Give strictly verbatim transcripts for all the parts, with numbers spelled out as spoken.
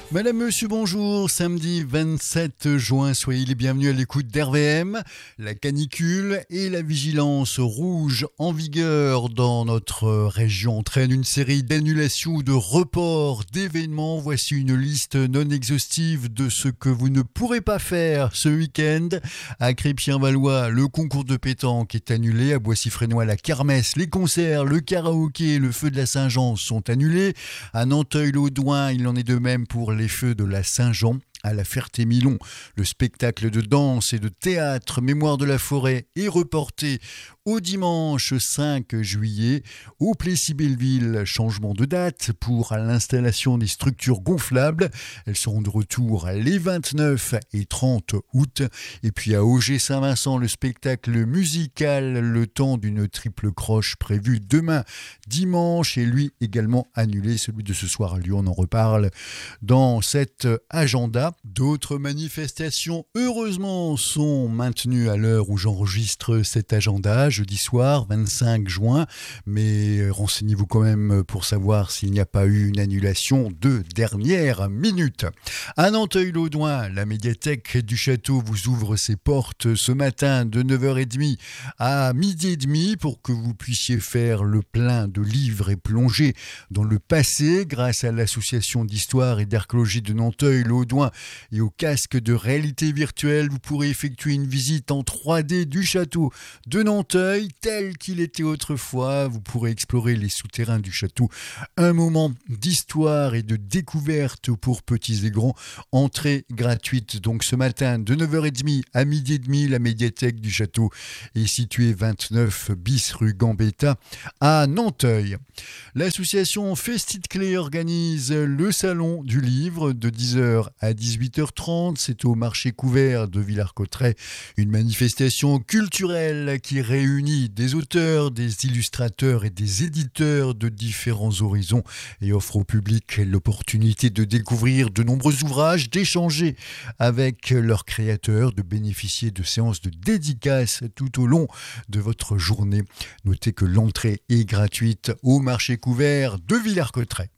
Madame, monsieur, bonjour. Samedi vingt-sept juin, soyez les bienvenus à l'écoute d'R V M. La canicule et la vigilance rouge en vigueur dans notre région entraînent une série d'annulations ou de reports d'événements. Voici une liste non exhaustive de ce que vous ne pourrez pas faire ce week-end. À Crépy-en-Valois, le concours de pétanque est annulé. À Boissy-Fresnoy, la kermesse, les concerts, le karaoké et le feu de la Saint-Jean sont annulés. À Nanteuil-l'Audouin, il en est de même pour les feux de la Saint-Jean. À la Ferté-Milon, le spectacle de danse et de théâtre Mémoire de la forêt est reporté au dimanche cinq juillet. Au Plessis-Belleville, changement de date pour l'installation des structures gonflables. Elles seront de retour les vingt-neuf et trente août. Et puis à Auger-Saint-Vincent, le spectacle musical Le temps d'une triple croche prévu demain dimanche et lui également annulé. Celui de ce soir à Lyon, on en reparle dans cet agenda. D'autres manifestations, heureusement, sont maintenues à l'heure où j'enregistre cet agenda, jeudi soir, vingt-cinq juin. Mais renseignez-vous quand même pour savoir s'il n'y a pas eu une annulation de dernière minute. À Nanteuil-l'Audouin, la médiathèque du château vous ouvre ses portes ce matin de neuf heures trente à midi trente pour que vous puissiez faire le plein de livres et plonger dans le passé grâce à l'association d'histoire et d'archéologie de Nanteuil-l'Audouin. Et au casque de réalité virtuelle, vous pourrez effectuer une visite en trois D du château de Nanteuil tel qu'il était autrefois. Vous pourrez explorer les souterrains du château. Un moment d'histoire et de découverte pour petits et grands. Entrée gratuite donc ce matin de neuf heures trente à midi trente. La médiathèque du château est située vingt-neuf bis rue Gambetta à Nanteuil. L'association Festit Clé organise le salon du livre de dix heures à dix-huit heures trente. C'est au marché couvert de Villers-Cotterêts, une manifestation culturelle qui réunit des auteurs, des illustrateurs et des éditeurs de différents horizons et offre au public l'opportunité de découvrir de nombreux ouvrages, d'échanger avec leurs créateurs, de bénéficier de séances de dédicaces tout au long de votre journée. Notez que l'entrée est gratuite au marché couvert de Villers-Cotterêts.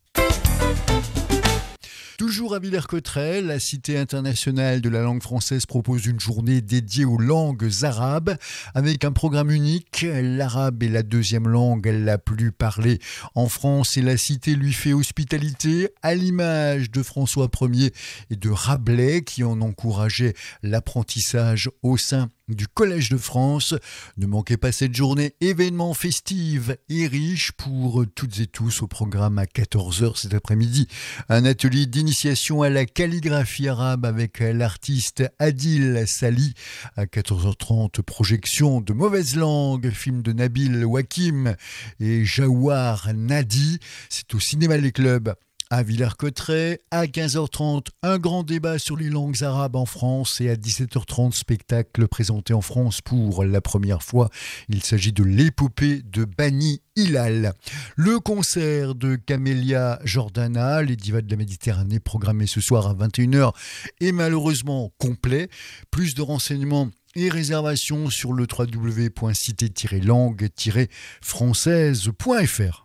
Toujours à Villers-Cotterêts, la Cité internationale de la langue française propose une journée dédiée aux langues arabes avec un programme unique. L'arabe est la deuxième langue la plus parlée en France et la Cité lui fait hospitalité à l'image de François Ier et de Rabelais qui en encourageaient l'apprentissage au sein du Collège de France. Ne manquez pas cette journée événement festive et riche pour toutes et tous. Au programme à quatorze heures cet après-midi, un atelier d'initiation à la calligraphie arabe avec l'artiste Adil Sali. À quatorze heures trente, projection de Mauvaise langue, film de Nabil Wakim et Jawar Nadi. C'est au cinéma Les Clubs à Villers-Cotterêts. À quinze heures trente, un grand débat sur les langues arabes en France et à dix-sept heures trente, spectacle présenté en France pour la première fois. Il s'agit de l'épopée de Bani Hilal. Le concert de Camélia Jordana, les divas de la Méditerranée, programmé ce soir à vingt et une heures, est malheureusement complet. Plus de renseignements et réservations sur le w w w point cité tiret langue tiret française point f r.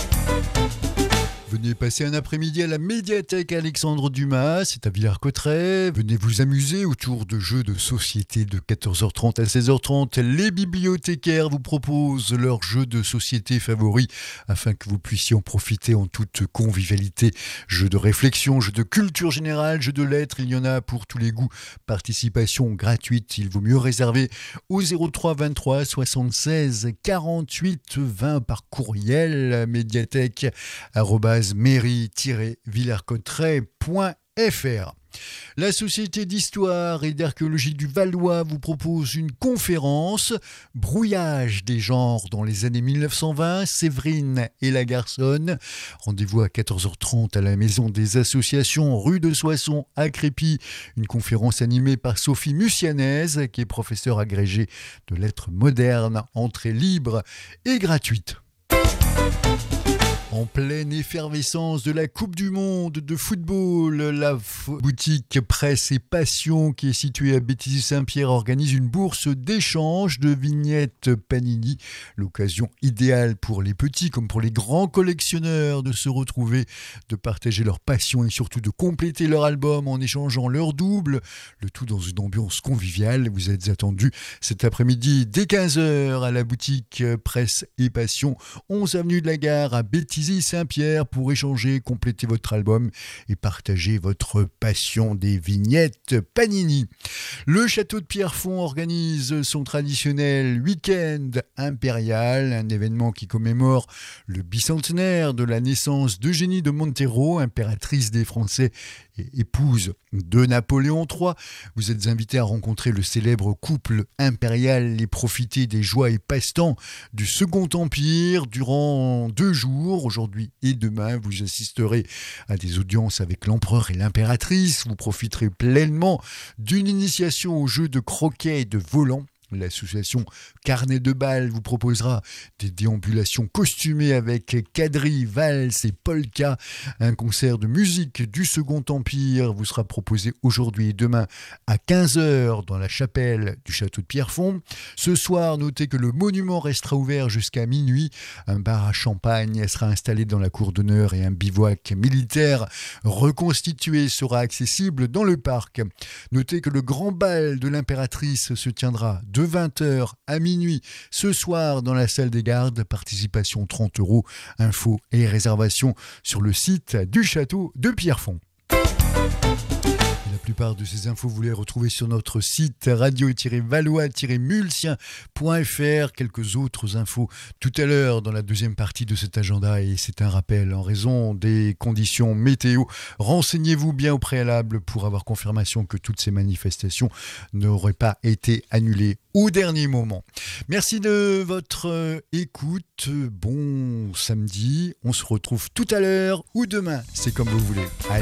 Venez passer un après-midi à la médiathèque Alexandre Dumas, c'est à Villers-Cotterêts. Venez vous amuser autour de jeux de société de quatorze heures trente à seize heures trente. Les bibliothécaires vous proposent leurs jeux de société favoris afin que vous puissiez en profiter en toute convivialité. Jeux de réflexion, jeux de culture générale, jeux de lettres, il y en a pour tous les goûts. Participation gratuite, il vaut mieux réserver au zéro trois vingt-trois soixante-seize quarante-huit vingt par courriel médiathèque arobase mairie tiret villers-cotterêts point f r. La Société d'histoire et d'archéologie du Valois vous propose une conférence « Brouillage des genres dans les années mille neuf cent vingt, Séverine et la Garçonne ». Rendez-vous à quatorze heures trente à la Maison des Associations, rue de Soissons à Crépy. Une conférence animée par Sophie Mucianez, qui est professeure agrégée de lettres modernes, entrée libre et gratuite. En pleine effervescence de la Coupe du Monde de football, la f- boutique Presse et Passion qui est située à Béthisy-Saint-Pierre organise une bourse d'échange de vignettes Panini. L'occasion idéale pour les petits comme pour les grands collectionneurs de se retrouver, de partager leur passion et surtout de compléter leur album en échangeant leur double. Le tout dans une ambiance conviviale. Vous êtes attendus cet après-midi dès quinze heures à la boutique Presse et Passion, onze avenue de la Gare à Béthisy-Saint-Pierre pour échanger, compléter votre album et partager votre passion des vignettes Panini. Le château de Pierrefonds organise son traditionnel week-end impérial, un événement qui commémore le bicentenaire de la naissance d'Eugénie de Montero, impératrice des Français et épouse de Napoléon trois. Vous êtes invité à rencontrer le célèbre couple impérial et profiter des joies et passe-temps du Second Empire durant deux jours. Aujourd'hui et demain, vous assisterez à des audiences avec l'empereur et l'impératrice. Vous profiterez pleinement d'une initiation au jeu de croquet et de volant. L'association Carnet de Bal vous proposera des déambulations costumées avec quadrilles, valses et polka. Un concert de musique du Second Empire vous sera proposé aujourd'hui et demain à quinze heures dans la chapelle du château de Pierrefonds. Ce soir, notez que le monument restera ouvert jusqu'à minuit. Un bar à champagne sera installé dans la cour d'honneur et un bivouac militaire reconstitué sera accessible dans le parc. Notez que le grand bal de l'impératrice se tiendra de vingt heures à minuit ce soir dans la salle des gardes. Participation trente euros. Infos et réservations sur le site du château de Pierrefonds. La plupart de ces infos, vous les retrouvez sur notre site radio-valois-mulsien point f r. Quelques autres infos tout à l'heure dans la deuxième partie de cet agenda, et c'est un rappel en raison des conditions météo. Renseignez-vous bien au préalable pour avoir confirmation que toutes ces manifestations n'auraient pas été annulées au dernier moment. Merci de votre écoute. Bon samedi. On se retrouve tout à l'heure ou demain. C'est comme vous voulez. Allez.